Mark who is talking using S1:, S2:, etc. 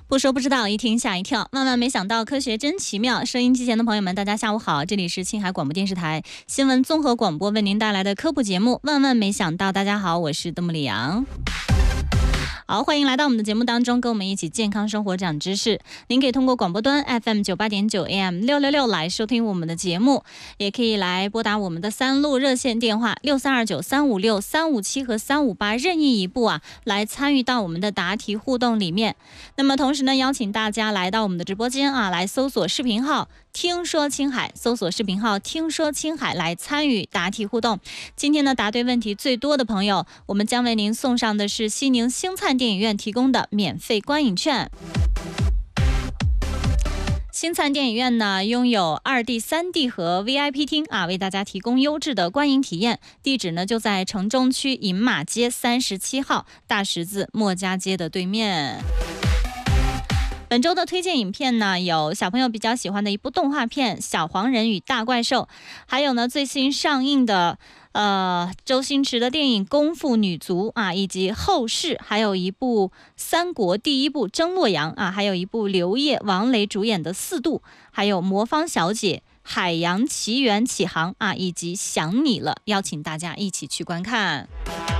S1: 不说不知道，一听吓一跳。万万没想到，科学真奇妙。收音机前的朋友们，大家下午好，这里是青海广播电视台新闻综合广播为您带来的科普节目《万万没想到》。大家好，我是邓木里阳。好，欢迎来到我们的节目当中，跟我们一起健康生活长知识。您可以通过广播端 FM98.9 AM 666来收听我们的节目，也可以来拨打我们的3路热线电话6329-356-357和358，任意一部来参与到我们的答题互动里面。那么同时呢，邀请大家来到我们的直播间来搜索视频号听说青海，搜索视频号听说青海来参与答题互动。今天呢，答对问题最多的朋友，我们将为您送上的是西宁星灿电影院提供的免费观影券。星灿电影院呢，拥有2D、3D 和 VIP 厅为大家提供优质的观影体验。地址呢就在城中区饮马街37号大十字墨家街的对面。本周的推荐影片呢，有小朋友比较喜欢的一部动画片《小黄人与大怪兽》，还有呢最新上映的周星驰的电影《功夫女足》以及后世，还有一部三国第一部争洛阳还有一部刘烨、王雷主演的《四渡》，还有魔方小姐、海洋奇缘起航以及想你了，邀请大家一起去观看。